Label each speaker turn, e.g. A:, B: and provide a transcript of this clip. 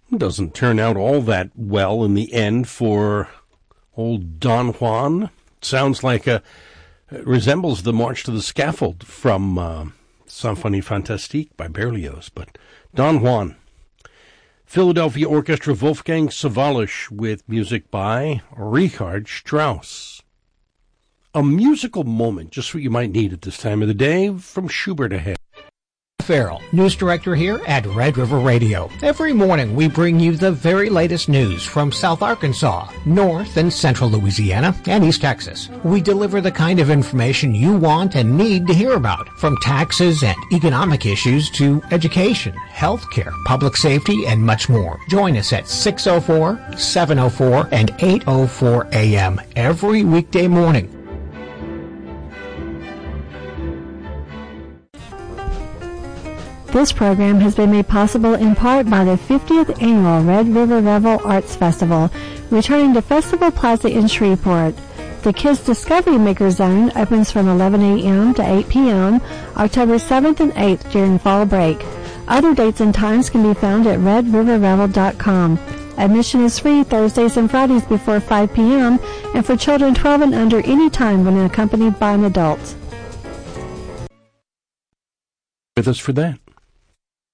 A: Doesn't turn out all that well in the end for old Don Juan. Sounds like it resembles the March to the Scaffold from Symphonie Fantastique by Berlioz. But Don Juan. Philadelphia Orchestra Wolfgang Sawallisch with music by Richard Strauss. A musical moment, just what you might need at this time of the day, from Schubert ahead.
B: Farrell, news director here at Red River Radio. Every morning we bring you the very latest news from South Arkansas, North and Central Louisiana, and East Texas. We deliver the kind of information you want and need to hear about, from taxes and economic issues to education, healthcare, public safety, and much more. Join us at 6:04, 7:04, and 8:04 a.m. every weekday morning.
C: This program has been made possible in part by the 50th Annual Red River Revel Arts Festival, returning to Festival Plaza in Shreveport. The Kids Discovery Maker Zone opens from 11 a.m. to 8 p.m., October 7th and 8th during fall break. Other dates and times can be found at redriverrevel.com. Admission is free Thursdays and Fridays before 5 p.m. and for children 12 and under any time when accompanied by an adult.
A: With us for that.